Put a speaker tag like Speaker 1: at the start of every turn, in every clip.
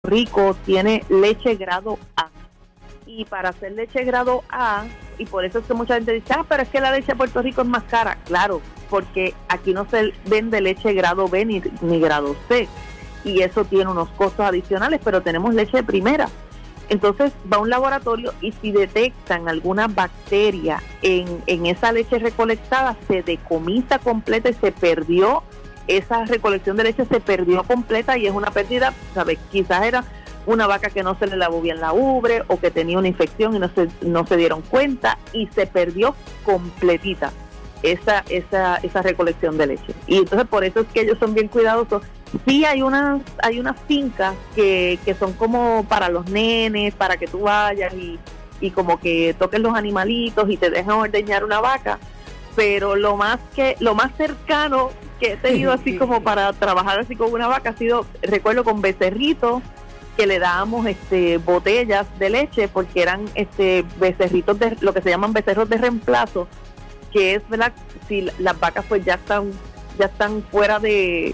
Speaker 1: Rico tiene leche grado A. Y para hacer leche grado A, y por eso es que mucha gente dice, pero es que la leche de Puerto Rico es más cara. Claro, porque aquí no se vende leche grado B ni grado C. Y eso tiene unos costos adicionales, pero tenemos leche de primera. Entonces va a un laboratorio y si detectan alguna bacteria en esa leche recolectada, se decomisa completa y se perdió. Esa recolección de leche se perdió completa y es una pérdida, ¿sabes? Quizás era una vaca que no se le lavó bien la ubre o que tenía una infección y no se dieron cuenta y se perdió completita esa recolección de leche. Y entonces por eso es que ellos son bien cuidadosos. Sí hay unas fincas que son como para los nenes, para que tú vayas y como que toques los animalitos y te dejan ordeñar una vaca, pero lo más cercano que he tenido así como para trabajar así con una vaca ha sido, recuerdo, con becerritos, que le dábamos botellas de leche porque eran becerritos de lo que se llaman becerros de reemplazo, que es, ¿verdad? Si las vacas pues ya están fuera de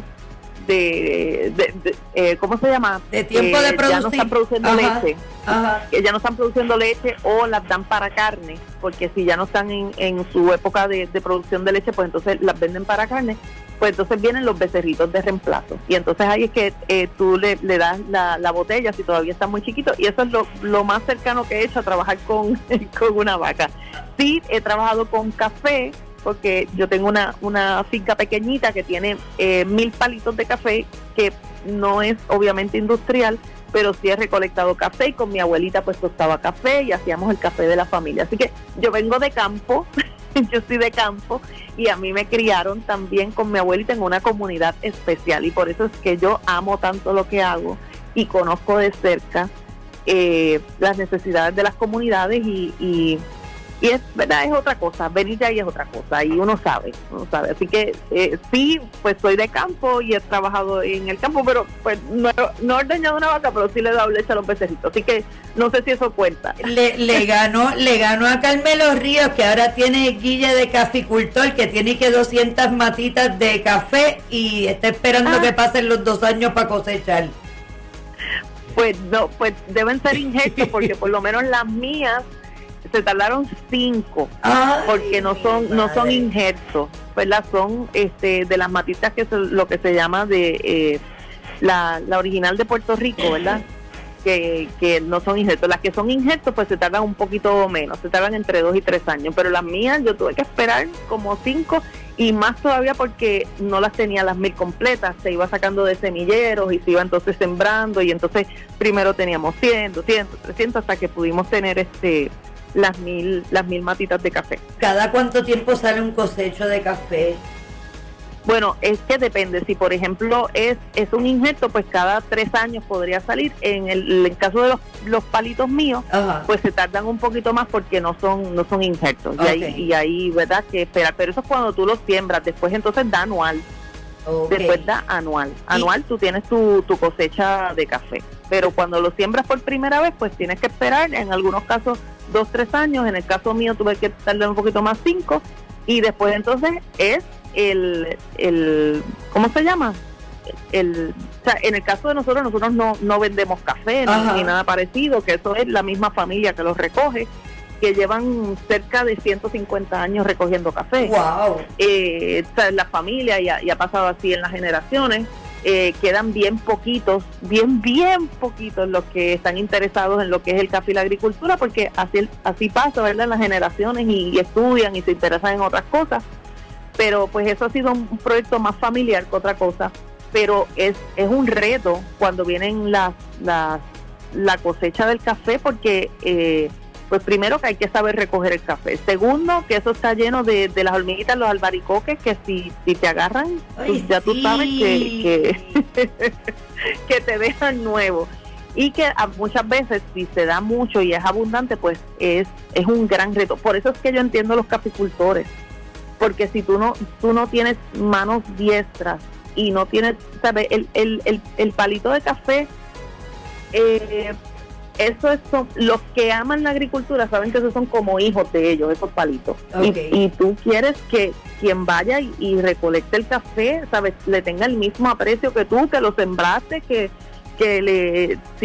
Speaker 1: ¿cómo se llama?
Speaker 2: De tiempo de producir.
Speaker 1: Ya no están produciendo leche.
Speaker 2: Ajá.
Speaker 1: Ya no están produciendo leche o las dan para carne, porque si ya no están en su época de producción de leche, pues entonces las venden para carne. Pues entonces vienen los becerritos de reemplazo. Y entonces ahí es que tú le das la botella si todavía está muy chiquito. Y eso es lo más cercano que he hecho a trabajar con una vaca. Sí, he trabajado con café, porque yo tengo una finca pequeñita que tiene 1000 palitos de café, que no es obviamente industrial, pero sí he recolectado café y con mi abuelita pues tostaba café y hacíamos el café de la familia. Así que yo vengo de campo, yo soy de campo y a mí me criaron también con mi abuelita en una comunidad especial y por eso es que yo amo tanto lo que hago y conozco de cerca las necesidades de las comunidades y es verdad, es otra cosa, venir de ahí es otra cosa y uno sabe, así que sí, pues soy de campo y he trabajado en el campo, pero pues no he ordeñado una vaca, pero sí le he dado leche a los becerritos, así que no sé si eso cuenta.
Speaker 2: Le ganó a Carmelo Ríos, que ahora tiene guille de caficultor, que tiene que 200 matitas de café y está esperando que pasen los 2 años para cosechar.
Speaker 1: Pues no, pues deben ser injertos, porque por lo menos las mías se tardaron 5, porque no son injertos, ¿verdad? Son de las matitas que es lo que se llama de la original de Puerto Rico, ¿verdad? Que no son injertos. Las que son injertos pues se tardan un poquito menos, se tardan entre 2 y 3 años, pero las mías yo tuve que esperar como 5 y más todavía porque no las tenía las 1000 completas, se iba sacando de semilleros y se iba entonces sembrando y entonces primero teníamos 100, 200, 300 hasta que pudimos tener las 1000 matitas de café.
Speaker 2: ¿Cada cuánto tiempo sale un cosecho de café?
Speaker 1: Bueno, es que depende. Si por ejemplo es un injerto, pues cada 3 años podría salir. En el caso de los palitos míos, pues se tardan un poquito más porque no son injertos.
Speaker 2: Okay.
Speaker 1: Y ahí, ¿verdad? Que esperar. Pero eso es cuando tú los siembras. Después entonces da anual. Okay. Después da anual. Anual tú tienes tu cosecha de café. Pero cuando lo siembras por primera vez, pues tienes que esperar. En algunos casos 2-3 años. En el caso mío tuve que tardar un poquito más, 5. Y después entonces es ¿cómo se llama? O sea, en el caso de nosotros no vendemos café ni nada parecido, que eso es la misma familia que los recoge, que llevan cerca de 150 años recogiendo café.
Speaker 2: Wow.
Speaker 1: O sea, la familia y ha pasado así en las generaciones. Quedan bien poquitos los que están interesados en lo que es el café y la agricultura, porque así pasa, ¿verdad? En las generaciones y estudian y se interesan en otras cosas. Pero pues eso ha sido un proyecto más familiar que otra cosa, pero es un reto cuando vienen la cosecha del café, porque pues primero que hay que saber recoger el café, segundo que eso está lleno de las hormiguitas, los albaricoques, que si te agarran, pues ya tú sabes que que te dejan nuevo, y que muchas veces si se da mucho y es abundante, pues es un gran reto. Por eso es que yo entiendo a los caficultores, porque si tú no tienes manos diestras y no tienes, ¿sabes? El palito de café, son los que aman la agricultura, saben que esos son como hijos de ellos, esos palitos. Okay. Y tú quieres que quien vaya y recolecte el café, ¿sabes? Le tenga el mismo aprecio que tú, que lo sembraste, que que le